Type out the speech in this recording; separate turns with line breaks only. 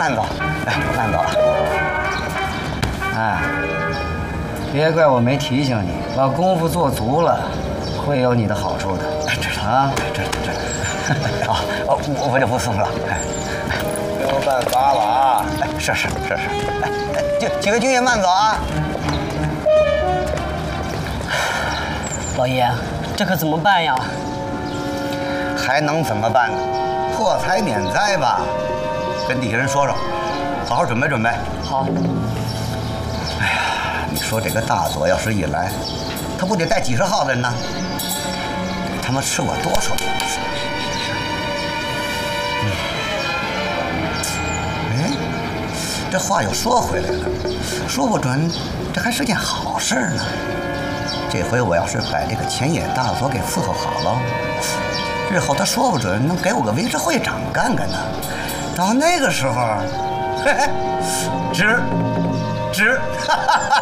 慢走，来，慢走。哎，别怪我没提醒你，把功夫做足了，会有你的好处的。知道啊？知道。我就不送了。没有办法了啊！哎，是。哎，几位军爷慢走啊！
老爷，这可怎么办呀？
还能怎么办呢？破财免灾吧，跟底下人说说，好好准备准备。
好。
哎呀，你说这个大佐要是一来，他不得带几十号的人呢？得他妈吃我多少东西！哎，这话又说回来了，说不准这还是件好事呢。这回我要是把这个前野大佐给伺候好了，日后他说不准能给我个维持会长干干呢。到那个时候，嘿嘿，值，哈哈哈。